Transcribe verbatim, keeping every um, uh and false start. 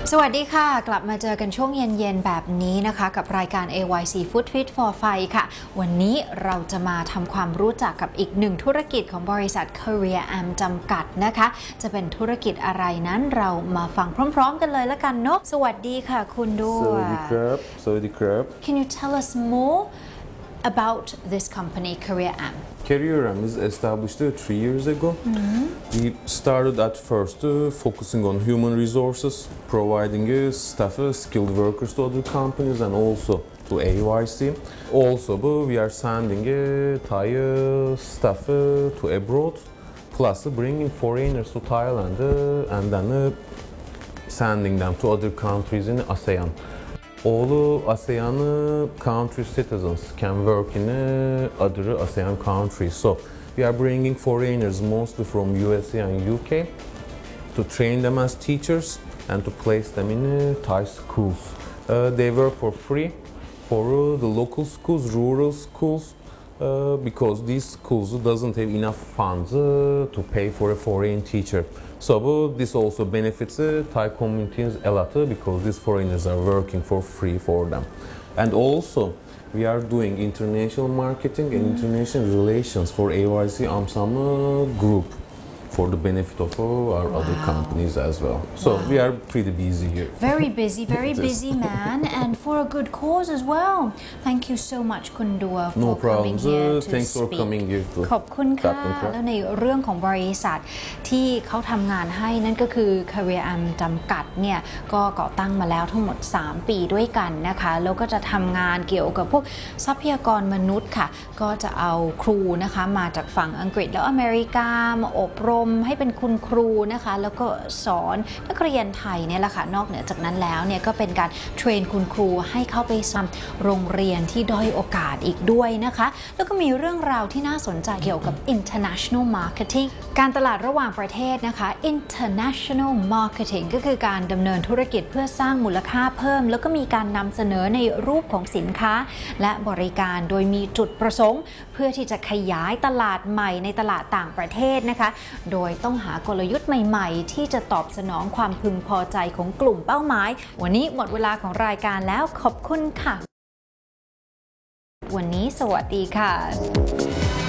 สวัสดีค่ะกลับมาเจอกันช่วงเย็นๆแบบนี้นะคะกับรายการ เอ วาย ซี Food Fit for Fight ค่ะวันนี้เราจะมาทำความรู้จักกับอีกหนึ่งธุรกิจของบริษัท Career Am จำกัดนะคะจะเป็นธุรกิจอะไรนั้นเรามาฟังพร้อมๆกันเลยละกันเนาะสวัสดีค่ะคุณด้วยสวัสดีครับสวัสดีครับ Can you tell us more about this company Career Am? Career Am is established uh, three years ago. Mm-hmm. We started at first uh, focusing on human resources, providing uh, staff, uh, skilled workers to other companies and also to A Y C. Also, uh, we are sending uh, Thai uh, staff uh, to abroad, plus uh, bringing foreigners to Thailand uh, and then uh, sending them to other countries in ASEAN. All ASEAN country citizens can work in other ASEAN countries. So we are bringing foreigners mostly from U S A and U K to train them as teachers and to place them in Thai schools. Uh, they work for free for uh, the local schools, rural schools, uh, because these schools doesn't have enough funds uh, to pay for a foreign teacher. So uh, this also benefits uh, Thai communities a lot uh, because these foreigners are working for free for them. And also we are doing international marketing and international relations for A Y C AmSam uh, group for the benefit of uh, our wow. other companies as well. So wow. we are pretty busy here. Very busy, very busy man, and for a good cause as well. Thank you so much, Kundua, for no coming here uh, to Thanks speak. for coming here too. ขอบคุณค่ะแล้วในเรื่องของบริษัทที่เขาทำงานให้นั่นก็คือ Career Am จำกัดเนี่ยก็ก่อตั้งมาแล้วทั้งหมดสามปีด้วยกันนะคะแล้วก็จะทำงานเกี่ยวกับพวกทรัพยากรมนุษย์ค่ะก็จะเอาครูนะคะมาจากฝั่งอังกฤษแล้วอเมริกามาอบรมให้เป็นคุณครูนะคะแล้วก็สอนนักเรียนไทยเนี่ยแหละค่ะนอกเหนือจากนั้นแล้วเนี่ยก็เป็นการเทรนคุณครูให้เข้าไปสอนโรงเรียนที่ด้อยโอกาสอีกด้วยนะคะแล้วก็มีเรื่องราวที่น่าสนใจเกี่ยวกับ international marketing การตลาดระหว่างประเทศนะคะ international marketing ก็คือการดำเนินธุรกิจเพื่อสร้างมูลค่าเพิ่มแล้วก็มีการนำเสนอในรูปของสินค้าและบริการโดยมีจุดประสงค์เพื่อที่จะขยายตลาดใหม่ในตลาดต่างประเทศนะคะโดยต้องหากลยุทธ์ใหม่ๆที่จะตอบสนองความพึงพอใจของกลุ่มเป้าหมายวันนี้หมดเวลาของรายการแล้วขอบคุณค่ะวันนี้สวัสดีค่ะ